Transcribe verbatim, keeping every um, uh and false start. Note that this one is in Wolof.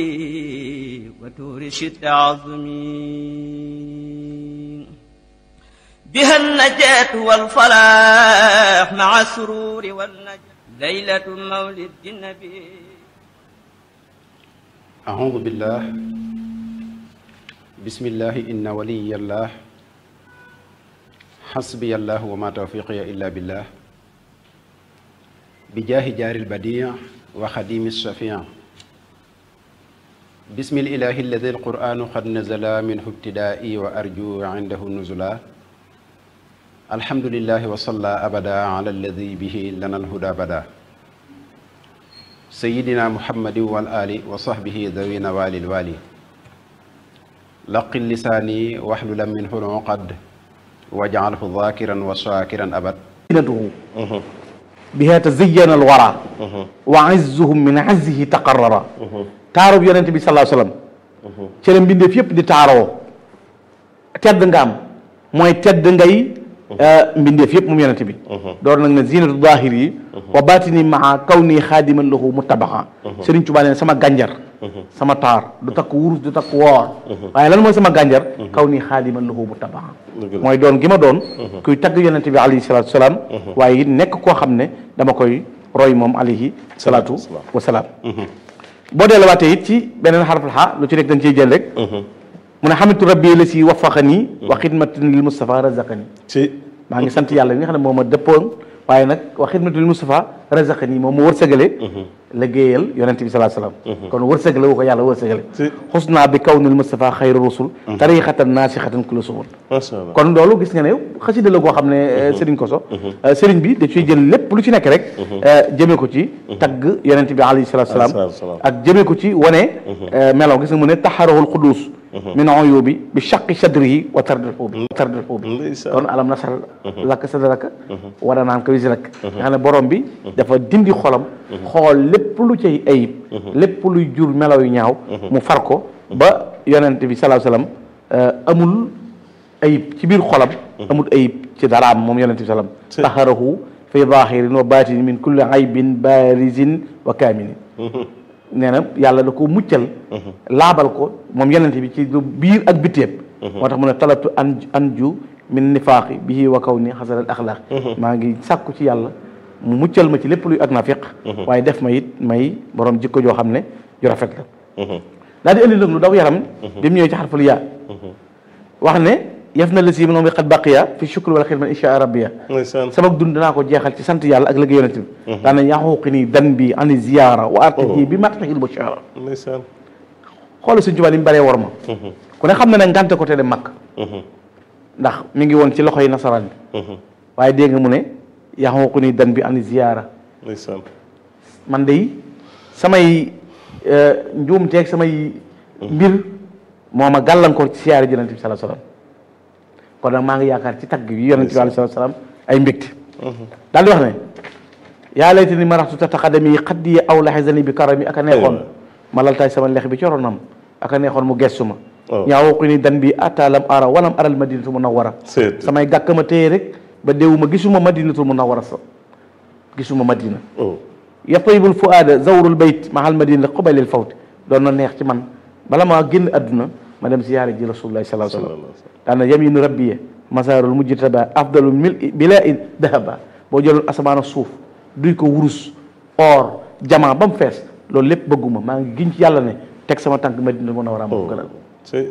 وتور شد عظمي بها النجاة والفلاح مع السرور والنجاة ليلة مولد النبي. أعوذ بالله بسم الله إن ولي الله حسبي الله وما توفيقي إلا بالله بجاه جار البديع وخديم الشفيع بسم الإله الذي القرآن قد نزل منه ابتدائي وأرجو عنده النزلا الحمد لله وصلى أبدا على الذي به لنا الهدى بدا سيدنا محمد والآل وصحبه ذوي نوال الوالي لقل لساني واحلل منه العقد واجعله ذاكرا وشاكرا أبد بها تزين الورى وعزهم من عزه تقرر taarub yonent bi sallallahu alayhi wasallam ci la mbindeef yëpp di taaroo tedd nga am mooy tedd ngay mbindeef yëpp moom yonent bi door nag ne zinatu zahir yi wa batini maa kaw nii xaadiman lahu muttabaxa Sëriñ Tuubaa nee sama gànjar sama taar du takk wurus du takk woor waaye lan mooy sama gànjar kaw nii xaadiman lahu muttabaxa mooy doon gi ma doon kuy tagg yonent bi alayhi salatu wasalaam waaye it nekk koo xam ne dama koy roy moom alayhi salatu wasalaam boo delluwaatee it ci beneen xarful xaa lu ci nekk dañ ciy jël rek mu ne xamitu rabbi la si wafaxani wa xidmatin lil Mustafa razaqani maa ngi sant yàlla mi nga xam ne moo ma dëppoon waaye nag wa xidmatin lil Mustafa razaqani moom mu wërsëgale liggéeyal yonent bi salaa salaam kon wërsëgale wu ko yàlla wërsëgale xusnaa bi kawnil Mustafa xayru rusul tariqatan naasixatan kulli subul kon loolu gis nga ne xasida la koo xam ne sëriñ Koso sëriñ bi da ciy jël lépp lu ci nekk rek jëmee ko ci tagg yonent bi alayhi salaatu salaam ak jëmee ko ci wane melaw gis nga mu ne taxarahul quddus min uyubi bi shaqi sadrihi wa tardil xuubi tardil xuubi kon alam nasar laka sadraka wara naan ko wisrak nga xam ne borom bi dafa dindi xolam xool lépp lu cay ayib lépp luy jur melaw yu ñaaw mu far ko ba yonent bi sallallahu alayhi wasallam amul ayib ci biir xolam amul ayib ci daraam moom yonent bi sallam taxarahu fi zahirin wa batinin min kulli aybin barizin wa kaaminin nee na yàlla da ko muccal laabal ko moom yonent bi ci lu biir ak bitteeb moo tax mu ne talabtu an anju min nifaaqi bihi wa kaw ni xasanal axlaaq maa ngi sàkku ci yàlla mu muccal ma ci lépp luy ak nafiq waaye def ma it may borom jikko joo xam ne ju rafet la daal di indi nag lu daw yaram bi mu ñëwee ci xarful yaa wax ne yaf na la si moom bi xat baqiya fi shukr wala xidma insha rabbiya sama dund dinaa ko jeexal ci sant yàlla ak liggéey yonent bi daana yaxuuqi nii dan bi ani ziyaara wa arqi bi matxil bushara xoolu Sëñ Tuubaa li mu bëree war ma ku ne xam ne ne ngante ko te dem Makka ndax mi ngi woon ci loxoy nasaraan bi waaye dégg nga mu ne yaxuuqi nii dan bi ani ziyaara man de samay njuumteeg samay mbir moo ma gàllankoor ci siyaare ji yonent bi sallallahu alayhi wasallam kon nag maa ngi yaakaar ci tagg yi yonent bi alayhi salaatu salaam ay mbégte daal di wax ne yaa layta ni maraxtu tataqadami xaddi aw laxisani bi karami aka neexoon ma laltaay sama lex bi coronam aka neexoon mu gestu ma ñaawuqu ni dan bi atalam ara walam aral madinatu munawwara samay gàkk ma téye rek ba déewuma gisuma madinatu munawwara sa gisuma madina yatayibul fuaada zawrul bayt mahal madina qubalil fawt doon na neex ci man bala maa génn adduna ma dem siyaare ji rasulullahi sallallahu alayhi wasallam daana yaminu rabbiya masaarul mujtaba afdalu mil bila in dahaba boo jëloon asamaan ak suuf duy ko wurus or jamaa ba mu fees loolu lépp bëgguma maa ngi giñ ci yàlla ne teg sama tànk Madina mën a war a am gënal